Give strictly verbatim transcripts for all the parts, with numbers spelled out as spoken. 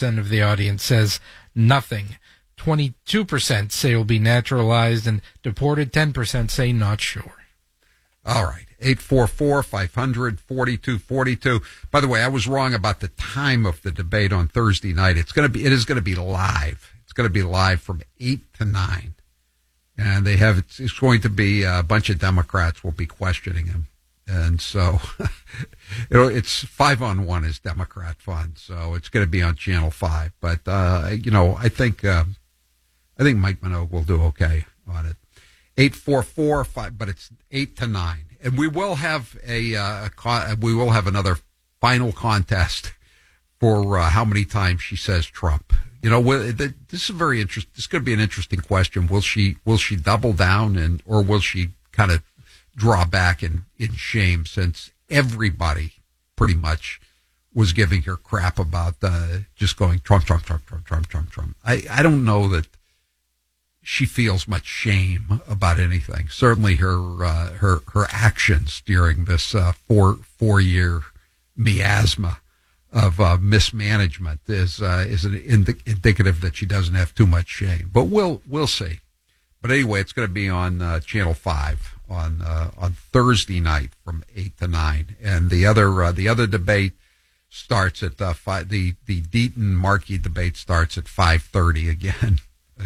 percent of the audience says nothing. twenty-two percent say will be naturalized and deported. ten percent say not sure. All right. eight four four, five hundred, forty-two forty-two. By the way, I was wrong about the time of the debate on Thursday night. It's going to be, it is going to be live. It's going to be live from eight to nine. And they have, it's, it's going to be a bunch of Democrats will be questioning him. And so, you know, it's five on one is Democrat fun. So it's going to be on Channel five. But, uh, you know, I think, uh, I think Mike Minogue will do okay on it. eight four four, five, but it's eight to nine. And we will have a, uh, a con- we will have another final contest for uh, how many times she says Trump. You know, this is a very interesting, this is going to be an interesting question. Will she, will she double down and, or will she kind of draw back in, in shame, since everybody pretty much was giving her crap about, uh, just going Trump, Trump, Trump, Trump, Trump, Trump, Trump. I, I don't know that she feels much shame about anything. Certainly her, uh, her, her actions during this, uh, four, four year miasma of uh, mismanagement is uh, is an indi- indicative that she doesn't have too much shame. But we'll we'll see. But anyway, it's going to be on uh, Channel Five on uh, on Thursday night from eight to nine, and the other uh, the other debate starts at uh, five. The the Deaton Markey debate starts at five thirty again.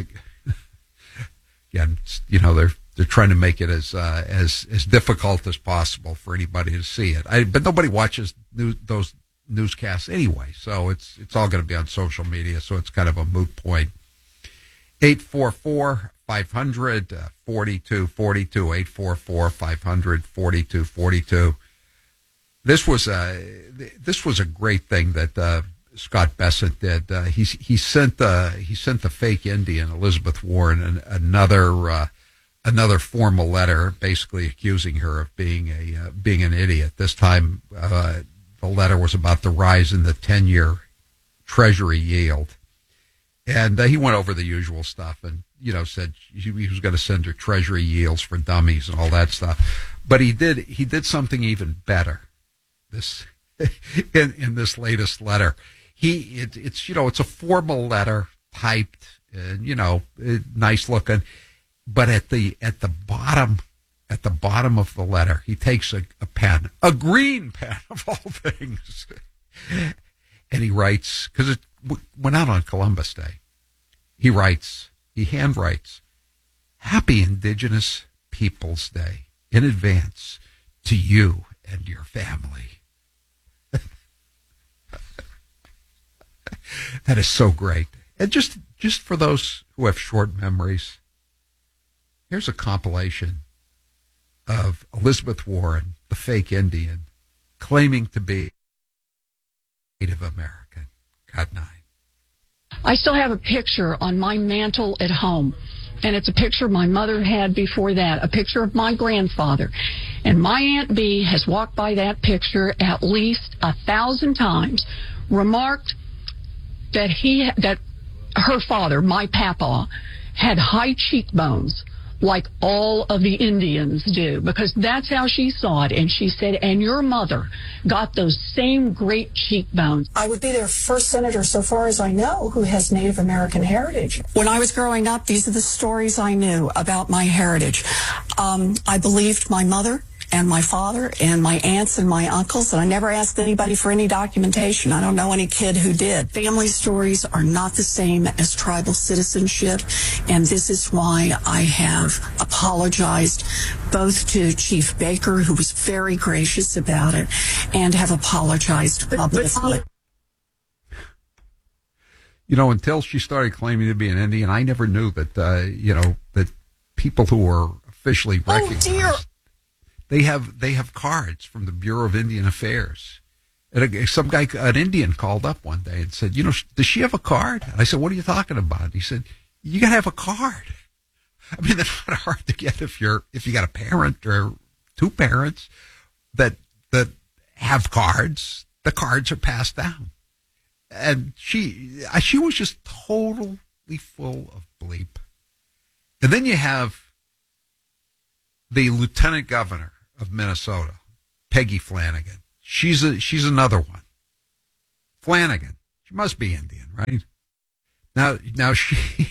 Again, you know they're they're trying to make it as uh, as as difficult as possible for anybody to see it. I, but nobody watches news, those. newscasts anyway, so it's it's all going to be on social media, so it's kind of a moot point. eight four four, five hundred, forty-two forty-two, eight four four, five hundred, forty-two forty-two. This was a this was a great thing that uh, Scott Bessent did. Uh, he he sent uh, he sent the fake Indian Elizabeth Warren an, another uh, another formal letter, basically accusing her of being a uh, being an idiot. This time. Uh, The letter was about the rise in the ten-year Treasury yield. And uh, he went over the usual stuff and, you know, said he, he was going to send her Treasury yields for dummies and all that stuff. But he did he did something even better this in, in this latest letter. He it, It's, you know, it's a formal letter typed and, you know, nice looking. But at the at the bottom At the bottom of the letter, he takes a, a pen, a green pen of all things, and he writes, because it w- went out on Columbus Day, he writes, he handwrites, Happy Indigenous Peoples Day in advance to you and your family. That is so great. And just, just for those who have short memories, here's a compilation of Elizabeth Warren, the fake Indian, claiming to be Native American. God nine. I still have a picture on my mantle at home, and it's a picture my mother had before that, a picture of my grandfather. And my Aunt Bee has walked by that picture at least a thousand times, remarked that he, that her father, my papa, had high cheekbones, like all of the Indians do, because that's how she saw it. And she said, and your mother got those same great cheekbones. I would be their first senator, so far as I know, who has Native American heritage. When I was growing up, these are the stories I knew about my heritage. Um, I believed my mother and my father and my aunts and my uncles, and I never asked anybody for any documentation. I don't know any kid who did. Family stories are not the same as tribal citizenship, and this is why I have apologized both to Chief Baker, who was very gracious about it, and have apologized publicly. You know, until she started claiming to be an Indian, I never knew that, uh, you know, that people who were officially recognized... Oh, dear. They have they have cards from the Bureau of Indian Affairs. And a, some guy, an Indian, called up one day and said, you know, does she have a card? And I said, what are you talking about? He said, you got to have a card. I mean, that's not hard to get if you're if you got a parent or two parents that that have cards. The cards are passed down. And she she was just totally full of bleep. And then you have the lieutenant governor of Minnesota, Peggy Flanagan. She's a, she's another one. Flanagan. She must be Indian, right? Now, now she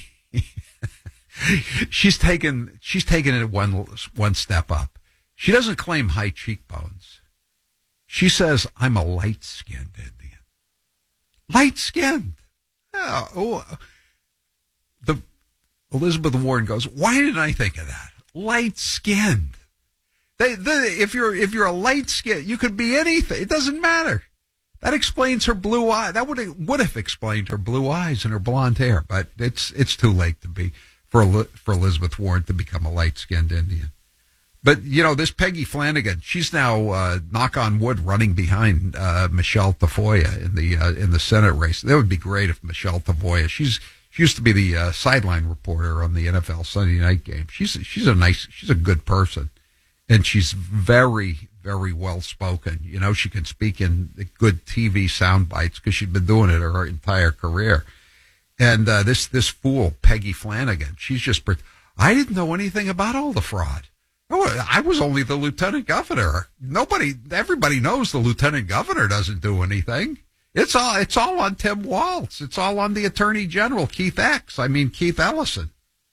she's taken she's taken it one one step up. She doesn't claim high cheekbones. She says, "I'm a light-skinned Indian." Light-skinned. Oh, oh. The Elizabeth Warren goes, "Why didn't I think of that? Light-skinned. They, they, if you're if you're a light-skinned, you could be anything. It doesn't matter." That explains her blue eye. That would would have explained her blue eyes and her blonde hair, but it's it's too late to be for for Elizabeth Warren to become a light-skinned Indian. But you know, this Peggy Flanagan, she's now uh, knock on wood running behind uh, Michelle Tafoya in the uh, in the Senate race. That would be great if Michelle Tafoya. She's she used to be the uh, sideline reporter on the N F L Sunday night game. She's she's a nice she's a good person, and she's very. very well spoken. You know, she can speak in good T V sound bites because she's been doing it her entire career. And uh, this this fool, Peggy Flanagan, she's just, I didn't know anything about all the fraud. Oh, I was only the lieutenant governor. Nobody, everybody knows the lieutenant governor doesn't do anything. It's all it's all on Tim Walz. It's all on the attorney general, Keith X. I mean, Keith Ellison.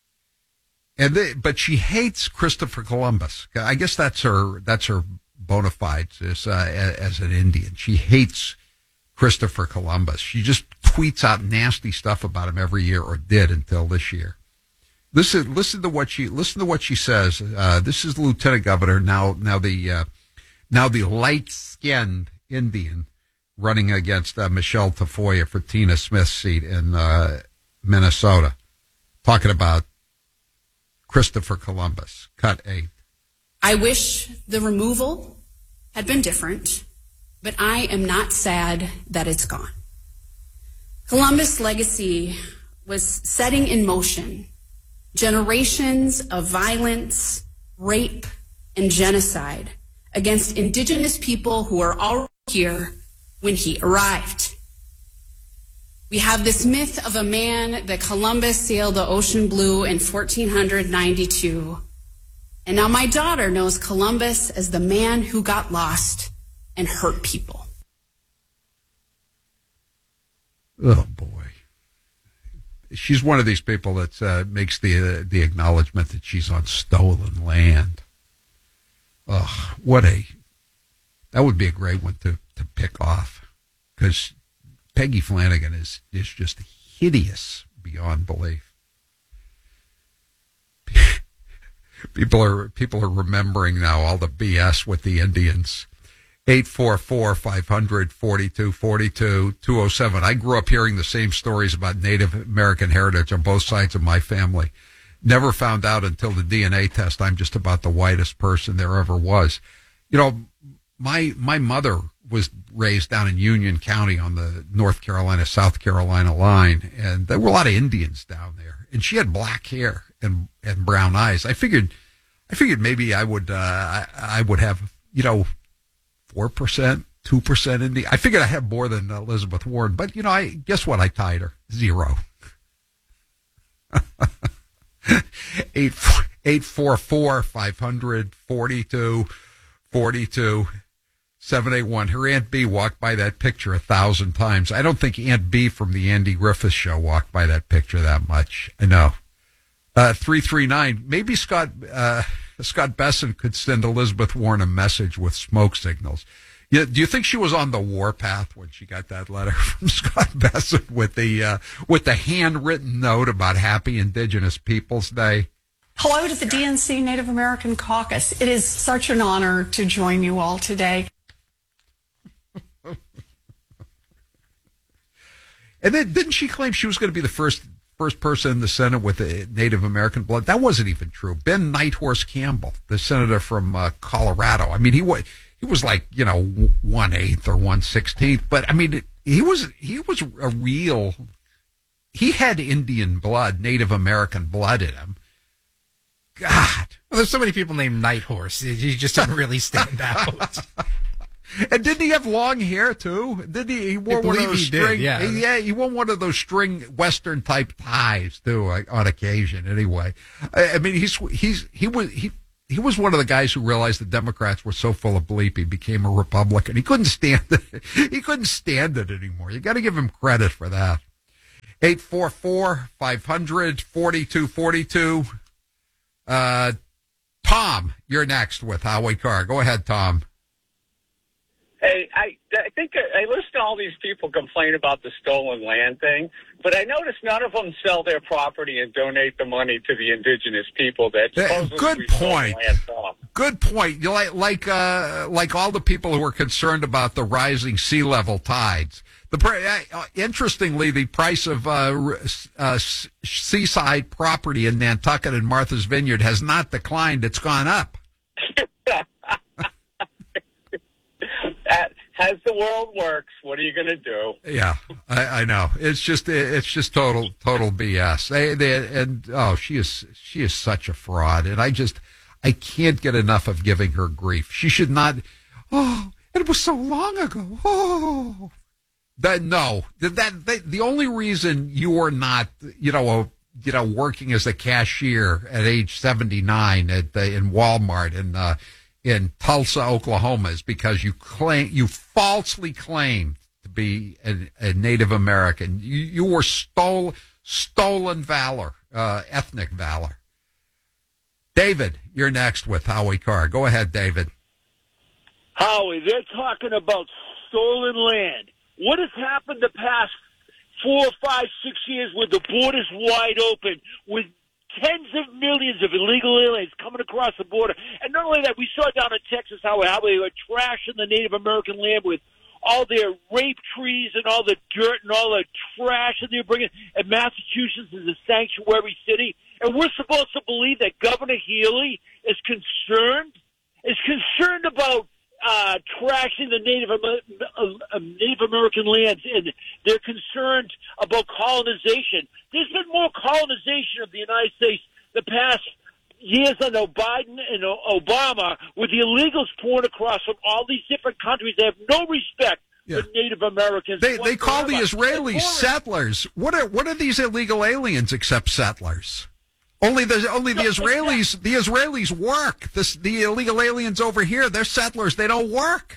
And they, but she hates Christopher Columbus. I guess that's her. That's her. Bona fides as, uh, as an Indian. She hates Christopher Columbus. She just tweets out nasty stuff about him every year, or did until this year. Listen, listen to what she listen to what she says. Uh, this is the Lieutenant Governor now. Now the uh, now the light-skinned Indian running against uh, Michelle Tafoya for Tina Smith's seat in uh, Minnesota, talking about Christopher Columbus. Cut eight. I wish the removal had been different, but I am not sad that it's gone. Columbus' legacy was setting in motion generations of violence, rape, and genocide against indigenous people who were already here when he arrived. We have this myth of a man that Columbus sailed the ocean blue in fourteen ninety-two. And now my daughter knows Columbus as the man who got lost and hurt people. Oh, boy. She's one of these people that uh, makes the uh, the acknowledgement that she's on stolen land. Oh, what a... That would be a great one to, to pick off. Because Peggy Flanagan is, is just hideous beyond belief. People are people are remembering now all the B S with the Indians. eight four four, five hundred, forty-two forty-two, two oh seven. I grew up hearing the same stories about Native American heritage on both sides of my family. Never found out until the D N A test I'm just about the whitest person there ever was. You know, my my mother was raised down in Union County on the North Carolina, South Carolina line, and there were a lot of Indians down there. And she had black hair and and brown eyes. I figured, I figured maybe I would, uh, I, I would have, you know, four percent, two percent Indian. I figured I had more than Elizabeth Warren, but you know, I guess what? I tied her zero. eight eight four four five hundred forty two forty two. seven eight one. Her Aunt B walked by that picture a thousand times. I don't think Aunt B from the Andy Griffith Show walked by that picture that much. I know. Uh, three three nine. Maybe Scott uh, Scott Besson could send Elizabeth Warren a message with smoke signals. Yeah, do you think she was on the warpath when she got that letter from Scott Besson with the uh, with the handwritten note about Happy Indigenous Peoples Day? Hello to the D N C Native American Caucus. It is such an honor to join you all today. And then didn't she claim she was going to be the first first person in the Senate with a Native American blood? That wasn't even true. Ben Nighthorse Campbell, the senator from uh, Colorado. I mean, he was he was like, you know, one eighth or one sixteenth, but I mean, he was he was a real. He had Indian blood, Native American blood in him. God, well, there's so many people named Nighthorse. He just didn't really stand out. And didn't he have long hair too? Didn't he? He wore one of those he string. Did, yeah. He, yeah, he wore one of those string Western type ties too, like, on occasion. Anyway, I, I mean, he's he's he was he he was one of the guys who realized the Democrats were so full of bleep he became a Republican. He couldn't stand it. He couldn't stand it anymore. You got to give him credit for that. eight four four, five hundred, forty-two forty-two. Uh, Tom, you're next with Howie Carr. Go ahead, Tom. Hey, I, I think I listen to all these people complain about the stolen land thing, but I notice none of them sell their property and donate the money to the indigenous people that supposedly Good we stole point. the land from. Good point. You like like uh, like all the people who are concerned about the rising sea level tides. The uh, interestingly, the price of uh, uh, seaside property in Nantucket and Martha's Vineyard has not declined; it's gone up. As the world works, what are you going to do? Yeah, I, I know. It's just it's just total total B S. They, they, and oh, she is she is such a fraud, and I just I can't get enough of giving her grief. She should not. Oh, it was so long ago. Oh, that no, that, that the only reason you are not, you know, a, you know, working as a cashier at age seventy-nine at the, in Walmart and. Uh, in Tulsa, Oklahoma, is because you claim, you falsely claimed to be a, a Native American. You, you were stole, stolen valor, uh, ethnic valor. David, you're next with Howie Carr. Go ahead, David. Howie, they're talking about stolen land. What has happened the past four, five, six years with the borders wide open, with tens of millions of illegal aliens coming across the border? And not only that, we saw down in Texas how, how they were trashing the Native American land with all their rape trees and all the dirt and all the trash that they're bringing. And Massachusetts is a sanctuary city. And we're supposed to believe that Governor Healy is concerned, is concerned about uh, trashing the Native, uh, Native American lands, and they're concerned about colonization. There's been more colonization of the United States the past years under Biden and Obama, with the illegals pouring across from all these different countries. They have no respect yeah. for Native Americans. They, they call the Israelis settlers. What are what are these illegal aliens except settlers? Only the only the Israelis the Israelis work. This the illegal aliens over here, they're settlers. They don't work.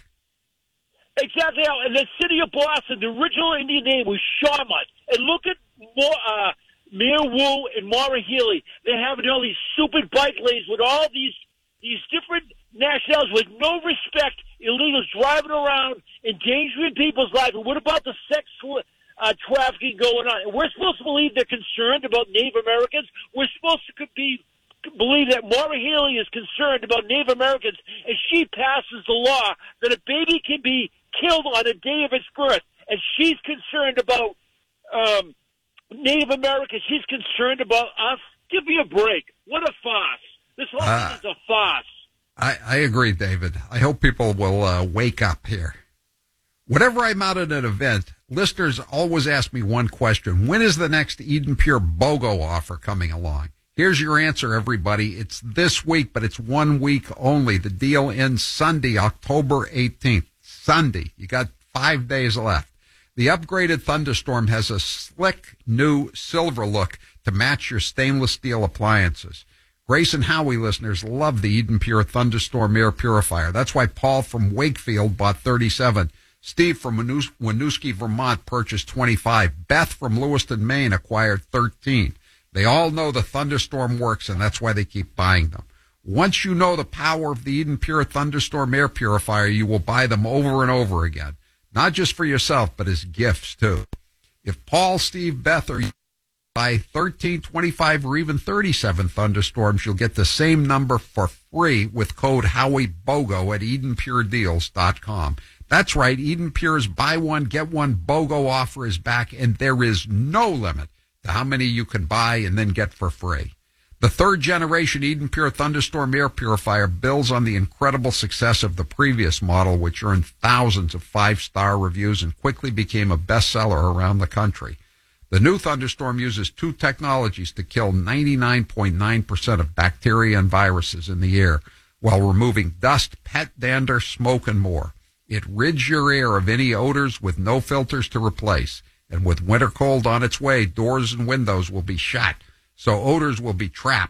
Exactly. And the city of Boston, the original Indian name was Shawmut. And look at more, uh, Mayor Wu and Maura Healey. They're having all these stupid bike lanes with all these these different nationalities with no respect. Illegals driving around, endangering people's lives. And what about the sex uh, trafficking going on? And we're supposed to believe they're concerned about Native Americans. We're supposed to be believe that Maura Healey is concerned about Native Americans, and she passes the law that a baby can be killed on the day of its birth. And she's concerned about um, Native Americans. She's concerned about us. Give me a break. What a farce. This whole uh, thing is a farce. I, I agree, David. I hope people will uh, wake up here. Whenever I'm out at an event, listeners always ask me one question. When is the next Eden Pure BOGO offer coming along? Here's your answer, everybody. It's this week, but it's one week only. The deal ends Sunday, October eighteenth. Sunday. You got five days left. The upgraded Thunderstorm has a slick new silver look to match your stainless steel appliances. Grace and Howie listeners love the Eden Pure Thunderstorm air purifier. That's why Paul from Wakefield bought thirty-seven. Steve from Winooski, Vermont purchased twenty-five. Beth from Lewiston, Maine acquired thirteen. They all know the Thunderstorm works, and that's why they keep buying them. Once you know the power of the Eden Pure Thunderstorm air purifier, you will buy them over and over again. Not just for yourself, but as gifts, too. If Paul, Steve, Beth, or you buy thirteen, twenty-five, or even thirty-seven Thunderstorms, you'll get the same number for free with code HowieBOGO at Eden Pure Deals dot com. That's right, Eden Pure's buy one, get one BOGO offer is back, and there is no limit to how many you can buy and then get for free. The third generation Eden Pure Thunderstorm air purifier builds on the incredible success of the previous model, which earned thousands of five-star reviews and quickly became a bestseller around the country. The new Thunderstorm uses two technologies to kill ninety-nine point nine percent of bacteria and viruses in the air while removing dust, pet dander, smoke, and more. It rids your air of any odors with no filters to replace. And with winter cold on its way, doors and windows will be shut, so odors will be trapped.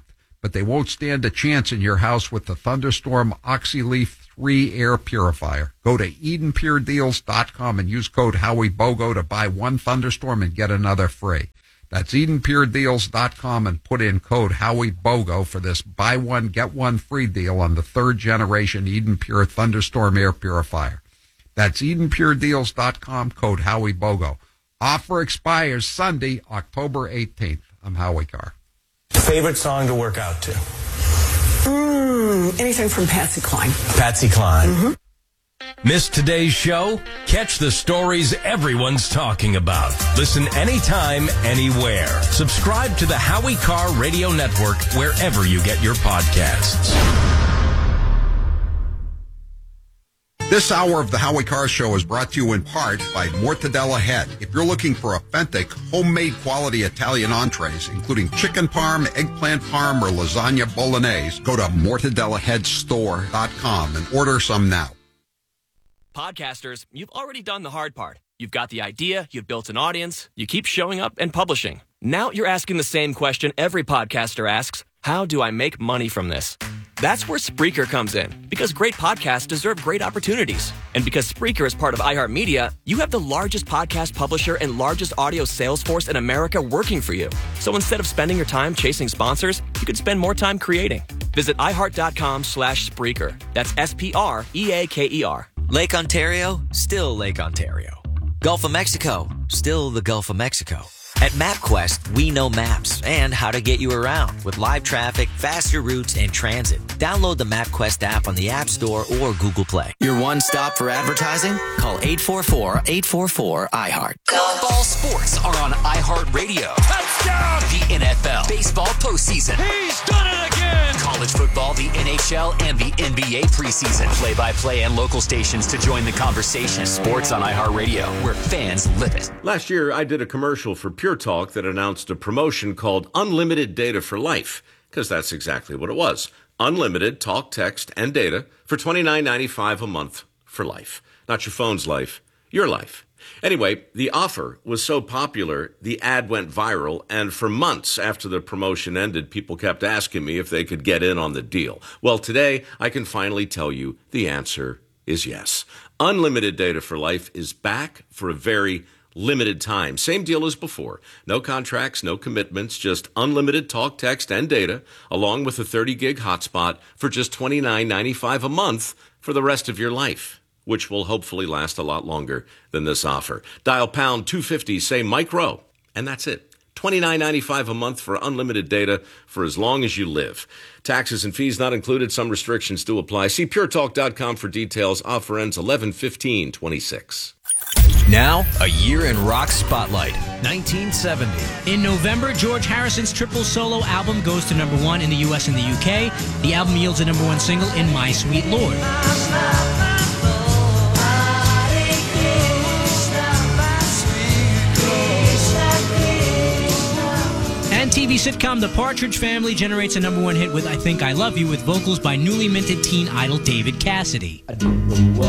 but they won't stand a chance in your house with the Thunderstorm OxyLeaf three air purifier. Go to Eden Pure Deals dot com and use code HowieBogo to buy one Thunderstorm and get another free. That's Eden Pure Deals dot com and put in code HowieBogo for this buy one, get one free deal on the third generation Eden Pure Thunderstorm air purifier. That's Eden Pure Deals dot com, code HowieBogo. Offer expires Sunday, October eighteenth. I'm Howie Carr. Favorite song to work out to? Mm, anything from Patsy Cline. Patsy Cline. Mm-hmm. Missed today's show? Catch the stories everyone's talking about. Listen anytime, anywhere. Subscribe to the Howie Carr Radio Network wherever you get your podcasts. This hour of the Howie Carr Show is brought to you in part by Mortadella Head. If you're looking for authentic, homemade quality Italian entrees, including chicken parm, eggplant parm, or lasagna bolognese, go to mortadella head store dot com and order some now. Podcasters, you've already done the hard part. You've got the idea, you've built an audience, you keep showing up and publishing. Now you're asking the same question every podcaster asks: how do I make money from this? That's where Spreaker comes in, because great podcasts deserve great opportunities. And because Spreaker is part of iHeartMedia, you have the largest podcast publisher and largest audio sales force in America working for you. So instead of spending your time chasing sponsors, you could spend more time creating. Visit iHeart.com slash Spreaker. That's S P R E A K E R. Lake Ontario, still Lake Ontario. Gulf of Mexico, still the Gulf of Mexico. At MapQuest, we know maps and how to get you around with live traffic, faster routes, and transit. Download the MapQuest app on the App Store or Google Play. Your one stop for advertising? Call eight four four, eight four four, I heart. All sports are on iHeartRadio. Touchdown! The N F L, baseball postseason. He's done it again! College football, the N H L, and the N B A preseason. Play-by-play and local stations to join the conversation. Sports on iHeartRadio, where fans live it. Last year, I did a commercial for Pure Talk that announced a promotion called Unlimited Data for Life, because that's exactly what it was. Unlimited talk, text, and data for twenty-nine ninety-five a month for life. Not your phone's life, your life. Anyway, the offer was so popular, the ad went viral, and for months after the promotion ended, people kept asking me if they could get in on the deal. Well, today, I can finally tell you the answer is yes. Unlimited Data for Life is back for a very limited time. Same deal as before. No contracts, no commitments, just unlimited talk, text, and data, along with a thirty gig hotspot for just twenty-nine ninety-five a month for the rest of your life, which will hopefully last a lot longer than this offer. Dial pound two fifty, say Mike Rowe, and that's it. twenty-nine ninety-five a month for unlimited data for as long as you live. Taxes and fees not included. Some restrictions do apply. See pure talk dot com for details. Offer ends eleven fifteen twenty-six. Now, a year in rock spotlight. nineteen seventy. In November, George Harrison's triple solo album goes to number one in the U S and the U K. The album yields a number one single in My Sweet Lord. And T V sitcom The Partridge Family generates a number one hit with I Think I Love You, with vocals by newly minted teen idol David Cassidy.